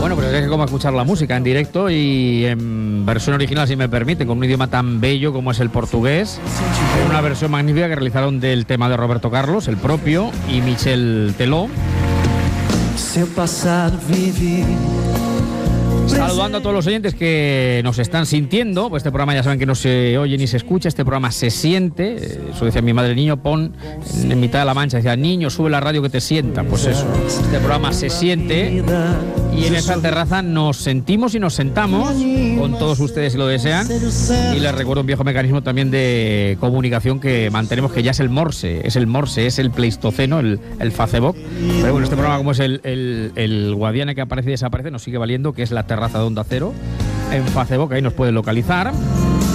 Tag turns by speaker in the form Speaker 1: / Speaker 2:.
Speaker 1: Bueno, pues es como escuchar la música en directo y en versión original, si me permite, con un idioma tan bello como es el portugués. Una versión magnífica que realizaron del tema de Roberto Carlos, el propio, y Michel Teló. Saludando a todos los oyentes que nos están sintiendo, pues este programa ya saben que no se oye ni se escucha, este programa se siente. Eso decía mi madre, niño, pon en mitad de la Mancha, decía, niño, sube la radio que te sienta. Pues eso, este programa se siente y en esa terraza nos sentimos y nos sentamos con todos ustedes si lo desean. Y les recuerdo un viejo mecanismo también de comunicación que mantenemos, que ya es el Morse, es el Pleistoceno, el Facebook. Pero bueno, este programa, como es el Guadiana que aparece y desaparece, nos sigue valiendo, que es la terraza de Onda Cero en Facebook, ahí nos pueden localizar.